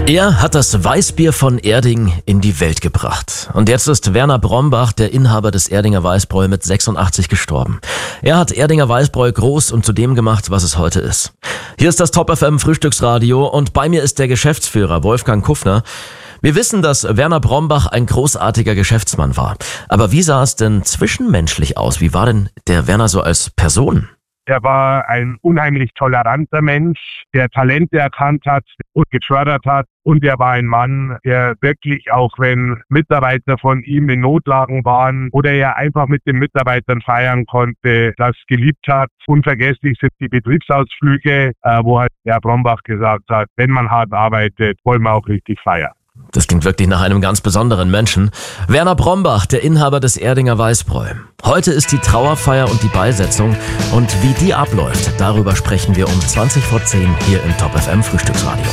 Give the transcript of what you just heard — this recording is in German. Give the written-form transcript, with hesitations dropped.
Er hat das Weißbier von Erding in die Welt gebracht. Und jetzt ist Werner Brombach, der Inhaber des Erdinger Weißbräu, mit 86 gestorben. Er hat Erdinger Weißbräu groß und zu dem gemacht, was es heute ist. Hier ist das Top FM Frühstücksradio und bei mir ist der Geschäftsführer Wolfgang Kuffner. Wir wissen, dass Werner Brombach ein großartiger Geschäftsmann war. Aber wie sah es denn zwischenmenschlich aus? Wie war denn der Werner so als Person? Er war ein unheimlich toleranter Mensch, der Talente erkannt hat und gefördert hat. Und er war ein Mann, der wirklich, auch wenn Mitarbeiter von ihm in Notlagen waren oder er einfach mit den Mitarbeitern feiern konnte, das geliebt hat. Unvergesslich sind die Betriebsausflüge, wo halt Herr Brombach gesagt hat, wenn man hart arbeitet, wollen wir auch richtig feiern. Das klingt wirklich nach einem ganz besonderen Menschen. Werner Brombach, der Inhaber des Erdinger Weißbräu. Heute ist die Trauerfeier und die Beisetzung. Und wie die abläuft, darüber sprechen wir um 20 vor 10 hier im Top FM Frühstücksradio.